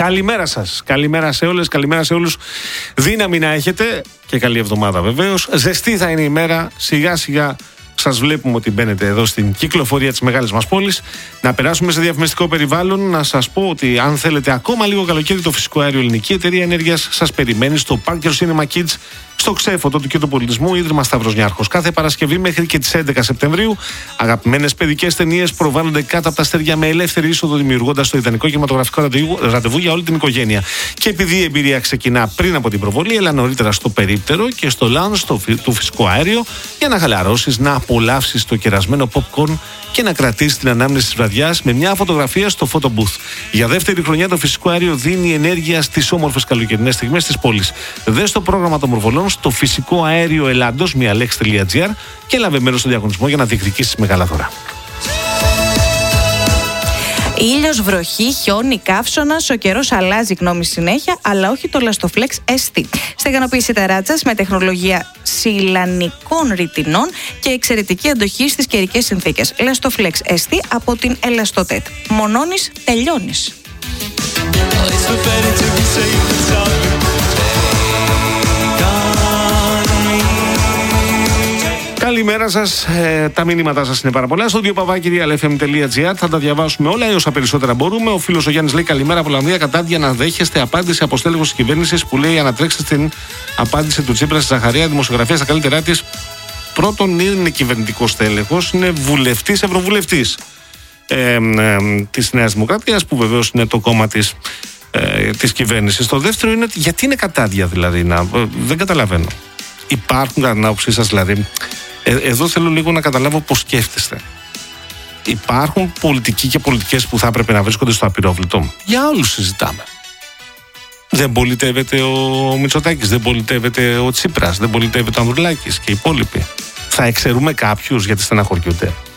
Καλημέρα σας. Καλημέρα σε όλες, καλημέρα σε όλους. Δύναμη να έχετε και καλή εβδομάδα βεβαίως. Ζεστή θα είναι η μέρα. Σιγά σιγά σας βλέπουμε ότι μπαίνετε εδώ στην κυκλοφορία της μεγάλης μας πόλης. Να περάσουμε σε διαφημιστικό περιβάλλον. Να σας πω ότι αν θέλετε ακόμα λίγο καλοκαίρι, το φυσικό αέριο Ελληνική Εταιρεία Ενέργειας σας περιμένει στο Parker Cinema Kids, στο Ξέφωτο του Κέντρου Πολιτισμού, Ίδρυμα Σταύρος Νιάρχος. Κάθε Παρασκευή μέχρι και τις 11 Σεπτεμβρίου, αγαπημένες παιδικές ταινίες προβάλλονται κάτω από τα αστέρια με ελεύθερη είσοδο, δημιουργώντας το ιδανικό κινηματογραφικό ραντεβού για όλη την οικογένεια. Και επειδή η εμπειρία ξεκινά πριν από την προβολή, έλα νωρίτερα στο περίπτερο και στο lounge του φυσικό αέριο για να χαλαρώσεις, να απολαύσεις το κερασμένο popcorn και να κρατήσεις την ανάμνηση της βραδιάς με μια φωτογραφία στο photo booth. Για δεύτερη χρονιά το φυσικό αέριο δίνει ενέργεια στις όμορφες καλοκαιρινές στιγμές της πόλης. Δες το πρόγραμμα των προβολών στο φυσικό αέριο Ελλάδος, mialex.gr και λάβε μέρος στο διαγωνισμό για να διεκδικήσεις μεγάλα δώρα. Ήλιος, βροχή, χιόνι, καύσωνας, ο καιρός αλλάζει γνώμη συνέχεια, αλλά όχι το Elastoflex ST. Στεγανοποίηση ταράτσας με τεχνολογία σιλανικών ρητινών και εξαιρετική αντοχή στις καιρικές συνθήκες. Elastoflex ST από την Elastotet. Μονώνεις, τελειώνεις. Καλημέρα σας. Τα μηνύματά σας είναι πάρα πολλά. Στο studio@realfm.gr θα τα διαβάσουμε όλα ή όσα περισσότερα μπορούμε. Ο φίλος ο Γιάννης λέει: καλημέρα από Ολλανδία. Κατάντια να δέχεστε απάντηση από στέλεχος της κυβέρνησης που λέει: ανατρέξτε στην απάντηση του Τσίπρα στη Ζαχαρία. Δημοσιογραφία στα καλύτερά της. Πρώτον, είναι κυβερνητικός στέλεχος, είναι βουλευτής, ευρωβουλευτής της Νέας Δημοκρατίας, που βεβαίως είναι το κόμμα της κυβέρνησης. Το δεύτερο είναι γιατί είναι κατάντια, δηλαδή. Δεν καταλαβαίνω. Υπάρχουν, κατά την άποψή σας, δηλαδή. Εδώ θέλω λίγο να καταλάβω πώς σκέφτεστε. Υπάρχουν πολιτικοί και πολιτικές που θα έπρεπε να βρίσκονται στο απειρόβλητο. Για όλους συζητάμε. Δεν πολιτεύεται ο Μητσοτάκης, δεν πολιτεύεται ο Τσίπρας, δεν πολιτεύεται ο Ανδρουλάκης και οι υπόλοιποι. Θα εξαιρούμε κάποιους γιατί στεναχωριούνται.